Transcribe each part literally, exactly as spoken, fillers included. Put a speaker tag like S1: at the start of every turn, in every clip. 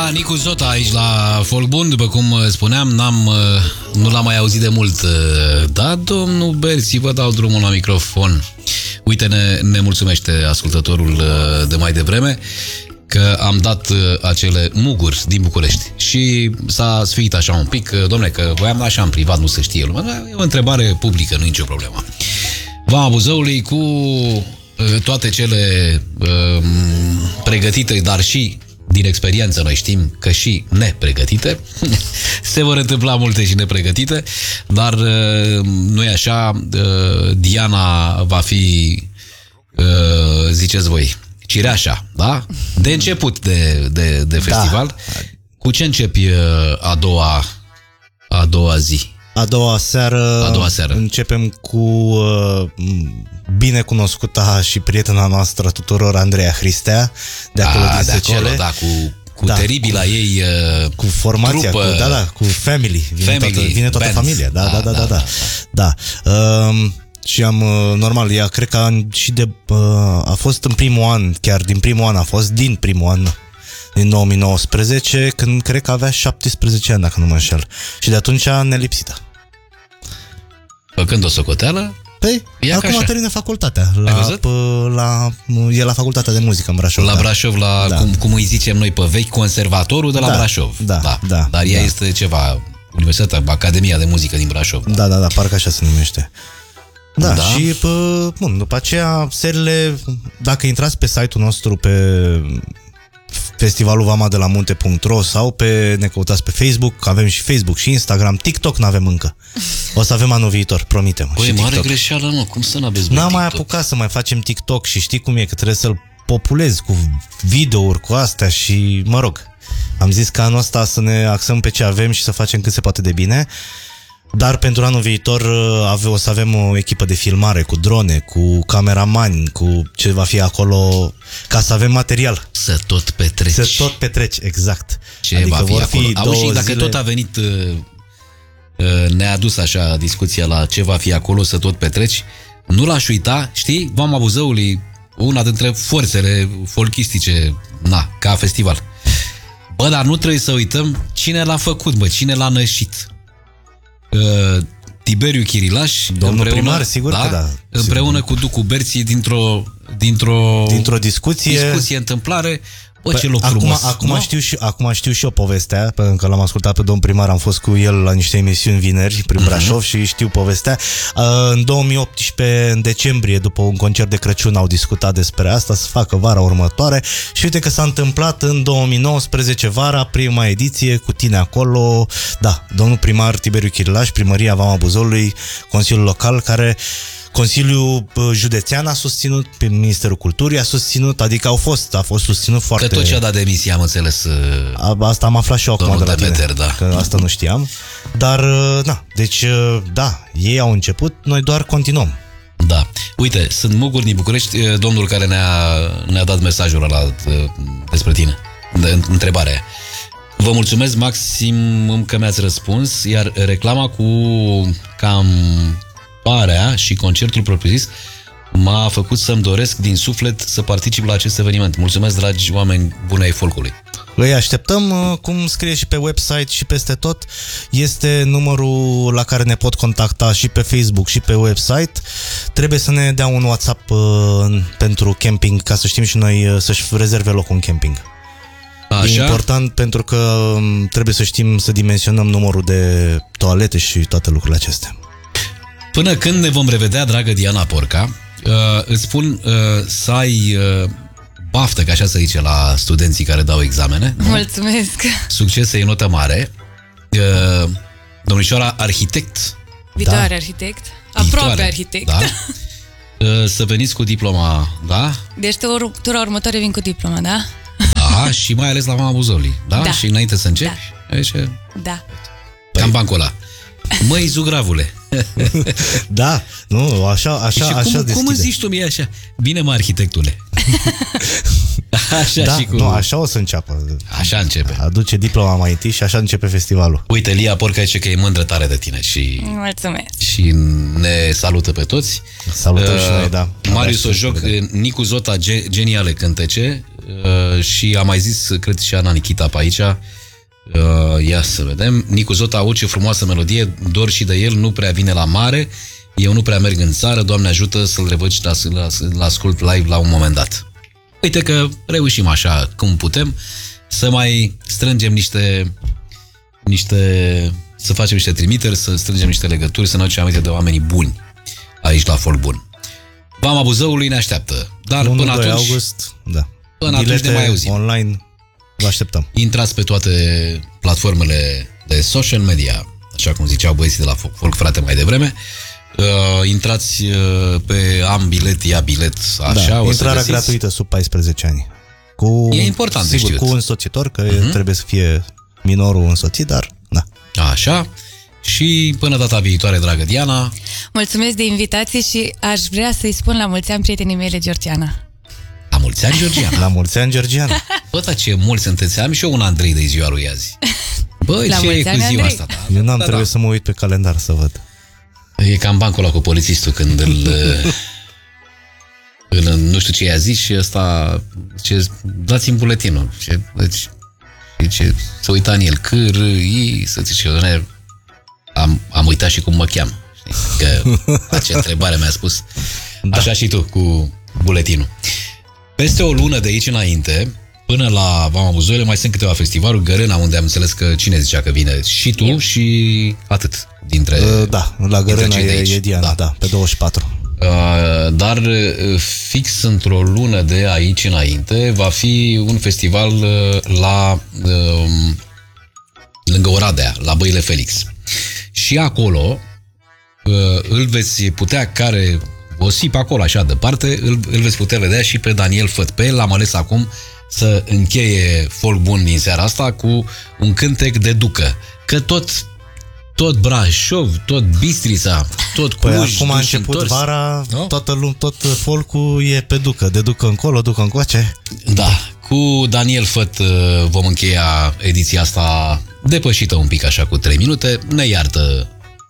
S1: Era Nicu Zota aici la Folk Bun, după cum spuneam, n-am, nu l-am mai auzit de mult. Da, domnul Berzi, vă dau drumul la microfon. Uite, ne, ne mulțumește ascultătorul de mai devreme că am dat acele muguri din București și s-a sfiit așa un pic, dom'le, că voiam da așa în privat, nu se știe lumea, dar e o întrebare publică, nu e nicio problemă. Vama Buzăului cu toate cele uh, pregătite, dar și din experiență noi știm că și nepregătite, se vor întâmpla multe și nepregătite, dar uh, nu e așa, uh, Diana va fi, uh, ziceți voi, cireașa, da? De început de, de, de festival. Da. Cu ce începi uh, a doua, a doua zi?
S2: A doua seară,
S1: a doua seară.
S2: Începem cu uh, binecunoscuta și prietena noastră tuturor, Andreea Hristea, de acolo
S1: a,
S2: din
S1: de
S2: Secele.
S1: Acolo, da, cu, cu
S2: da,
S1: teribila
S2: cu,
S1: ei uh,
S2: cu formația,
S1: trupă,
S2: cu, da, da, cu family, vine
S1: family
S2: toată, vine toată
S1: band.
S2: familia, da, da, da, da, da, da. da. da. Uh, și am, uh, normal, ea cred că a, și de, uh, a fost în primul an, chiar din primul an a fost, din primul an, din două mii nouăsprezece, când cred că avea șaptesprezece ani, dacă nu mă înșel. Și de atunci nelipsită.
S1: Făcând o socoteală?
S2: Păi,
S1: ia
S2: acum a terminat facultatea. La, la, e la facultatea de muzică în Brașov.
S1: La Brașov, la, da. cum, cum îi zicem noi pe vechi, conservatorul de la
S2: da,
S1: Brașov.
S2: Da, da, da,
S1: Dar ea
S2: da.
S1: este ceva, Universitatea, Academia de Muzică din Brașov.
S2: Da, da, da, parcă așa se numește. Da,
S1: da.
S2: Și pă, bun, după aceea serile, dacă intrați pe site-ul nostru pe festivalul vama de la munte punct ro sau pe, ne căutați pe Facebook, avem și Facebook și Instagram, TikTok n-avem încă. O să avem anul viitor, promitem.
S1: Băi,
S2: și
S1: mare
S2: TikTok.
S1: greșeală, nu, cum să n-aveți
S2: N-am mai apucat să mai facem TikTok și știi cum e, că trebuie să-l populezi cu videouri, cu astea și, mă rog, am zis că anul ăsta să ne axăm pe ce avem și să facem cât se poate de bine. Dar pentru anul viitor o să avem o echipă de filmare cu drone, cu cameramani, cu ce va fi acolo, ca să avem material.
S1: Să tot petreci.
S2: Să tot petreci, exact.
S1: Ce
S2: adică
S1: va fi
S2: vor
S1: acolo.
S2: fi
S1: Auzi,
S2: două
S1: dacă
S2: zile...
S1: tot a venit, ne-a adus așa discuția la ce va fi acolo, să tot petreci, nu l-aș uita, știi, Vama Buzăului, una dintre forțele folchistice, na, ca festival. Bă, dar nu trebuie să uităm cine l-a făcut, bă, cine l-a nășit. Uh, Tiberiu Chirilaș,
S2: domnul
S1: împreună,
S2: primar, sigur
S1: da,
S2: că da.
S1: împreună
S2: sigur.
S1: cu Ducu Berții dintr-o dintr-o,
S2: dintr-o discuție,
S1: discuție, întâmplare. Bă,
S2: P-
S1: ce loc
S2: acum,
S1: frumos.
S2: acum, știu și, acum știu și eu povestea, pentru că l-am ascultat pe domn primar, am fost cu el la niște emisiuni vineri prin Brașov uh-huh. și știu povestea. Uh, în două mii optsprezece, în decembrie, după un concert de Crăciun, au discutat despre asta, să facă vara următoare și uite că s-a întâmplat în două mii nouăsprezece, vara, prima ediție, cu tine acolo. Da, domnul primar Tiberiu Chirilaș, Primăria Vama Buzăului, Consiliul Local, care... Consiliul Județean a susținut, pe Ministerul Culturii a susținut, adică au fost, a fost susținut foarte...
S1: Că tot ce a dat demisia, am înțeles.
S2: A, asta am aflat și eu acum de la
S1: Demeter,
S2: tine,
S1: da.
S2: că asta nu știam. Dar, da, deci, da, ei au început, noi doar continuăm.
S1: Da. Uite, sunt muguri din București, domnul care ne-a, ne-a dat mesajul ăla despre tine, de întrebarea. Vă mulțumesc maxim că mi-ați răspuns, iar reclama cu cam... parea și concertul propriu-zis m-a făcut să-mi doresc din suflet să particip la acest eveniment. Mulțumesc, dragi oameni buni ai folcului.
S2: Îi așteptăm, cum scrie și pe website și peste tot. Este numărul la care ne pot contacta și pe Facebook și pe website. Trebuie să ne dea un WhatsApp uh, pentru camping, ca să știm și noi să-și rezerve locul în camping. Așa? E important pentru că trebuie să știm să dimensionăm numărul de toalete și toate lucrurile acestea.
S1: Până când ne vom revedea, dragă Diana Porca, uh, îți spun uh, să ai uh, baftă, ca așa se zice la studenții care dau examene.
S3: Mulțumesc!
S1: Succes, să iei notă mare. Uh, domnișoara arhitect.
S3: Viitoare
S2: da.
S3: arhitect. Aproape Viitoare, arhitect.
S1: Da? Uh, să veniți cu diploma, da?
S3: Deci tura următoare vin cu diploma, da?
S1: Aha, și mai ales la Vama Buzăului, da?
S3: Da.
S1: Și înainte să începi?
S3: Da.
S1: Aici,
S3: da.
S1: Cam bancul ăla. Măi, zugravule.
S2: Da, nu, așa, așa,
S1: și
S2: așa
S1: cum,
S2: deschide.
S1: cum îți zici tu mie așa? Bine, mă, arhitectule. Așa
S2: da,
S1: și cu...
S2: nu, așa o să înceapă.
S1: Așa începe.
S2: Aduce diploma mai întâi și așa începe festivalul.
S1: Uite, Lia Porca zice că e mândră tare de tine și...
S3: Mulțumesc.
S1: Și ne salută pe toți.
S2: Salutăm uh, și noi, da.
S1: Marius Ojoc, Nicu Zota, ge, geniale cântece. uh, și a mai zis, cred și Ana Nichita pe aici, uh, ia să vedem, Nicu Zota, au ce frumoasă melodie, dor și de el, nu prea vine la mare, eu nu prea merg în țară, Doamne ajută să-l revăd și să-l ascult live la un moment dat. Uite că reușim așa cum putem să mai strângem niște, niște să facem niște trimiteri, să strângem niște legături, să ne aducem aminte de oamenii buni aici la Folk Bun. Vama Buzăului ne așteaptă, dar
S2: unu,
S1: până atunci,
S2: august, da.
S1: Până atunci ne mai auzim.
S2: Online, vă așteptăm.
S1: Intrați pe toate platformele de social media, așa cum ziceau băieții de la Folk Frate mai devreme. Uh, intrați uh, pe am bilet, ia bilet, așa,
S2: da,
S1: o
S2: intrarea
S1: să
S2: gratuită sub paisprezece ani. Cu,
S1: e important
S2: sigur,
S1: de știut.
S2: cu un însoțitor, că
S1: uh-huh.
S2: trebuie să fie minorul însoțit, dar da.
S1: Așa. Și până data viitoare, dragă Diana.
S3: Mulțumesc de invitație și aș vrea să-i spun la mulți ani prietenii mele, Georgiana.
S1: La mulți ani, Georgiana.
S2: La mulți ani, Georgiana.
S1: Bă, dar ce mulți sunteți. Am și eu un Andrei de ziua lui azi. Băi,
S3: La
S1: ce e
S3: mulți ani,
S1: cu ziua
S3: Andrei.
S1: asta? Da?
S2: Eu n-am
S1: da,
S2: trebuie
S1: da.
S2: să mă uit pe calendar să văd.
S1: E cam bancul ăla cu polițistul când îl... îl nu știu ce i-a zis și ăsta... Ce, dați-mi buletinul. Ce, deci, ce, să uita în el. C, R, I, să zice, am, am uitat și cum mă cheam. Că acea întrebare mi-a spus. Da. Așa și tu cu buletinul. Peste o lună de aici înainte, până la Vama Buzăului, mai sunt câteva festivaluri. Gărâna, unde am înțeles că cine zicea că vine? Și tu Eu. și atât. Dintre,
S2: uh, da, la Gărâna e, e Diana, da. da, pe douăzeci și patru.
S1: Uh, dar uh, fix într-o lună de aici înainte va fi un festival uh, la uh, lângă Oradea, la Băile Felix. Și acolo uh, îl veți putea, care o sip acolo așa departe, îl, îl veți putea vedea și pe Daniel Făt. Pe el l-am ales acum să încheie Folk Bun din seara asta cu un cântec de ducă. Că tot tot Brașov, tot Bistrița, tot Cluj,
S2: păi acum a început
S1: întors.
S2: vara, no? toată lume, tot folcul e pe ducă, de ducă încolo, ducă încoace.
S1: Da, cu Daniel Făt vom încheia ediția asta depășită un pic așa cu trei minute. Ne iartă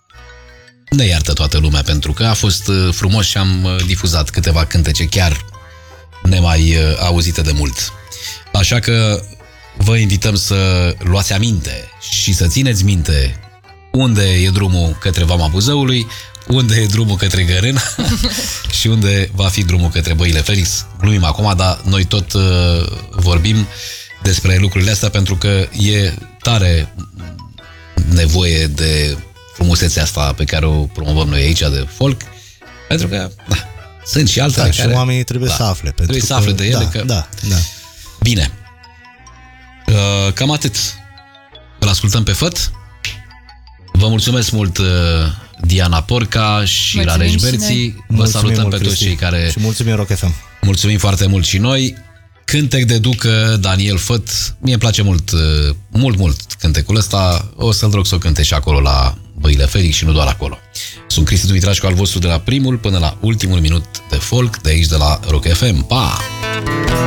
S1: ne iartă toată lumea pentru că a fost frumos și am difuzat câteva cântece chiar nemai auzite de mult. Așa că vă invităm să luați aminte și să țineți minte unde e drumul către Vama Buzăului, unde e drumul către Gărâna și unde va fi drumul către Băile Felix. Glumim acum, dar noi tot uh, vorbim despre lucrurile astea pentru că e tare nevoie de frumusețea asta pe care o promovăm noi aici de folk, pentru că da, sunt și altele
S2: da,
S1: care...
S2: și oamenii trebuie da, să afle.
S1: Trebuie să afle de ele
S2: da,
S1: că...
S2: Da, da.
S1: Bine. Uh, cam atât. Îl ascultăm pe Făt. Vă mulțumesc mult, Diana Porca și Rareș Berții. Vă salutăm pe toți cei care...
S2: Și mulțumim Rock F M.
S1: Mulțumim foarte mult și noi. Cântec de ducă, Daniel Făt. Mie îmi place mult, mult, mult cântecul ăsta. O să-l rog să o cânte și acolo la Băile Felix și nu doar acolo. Sunt Cristi Dumitrașcu, al vostru, de la primul până la ultimul minut de folk de aici de la Rock F M. Pa!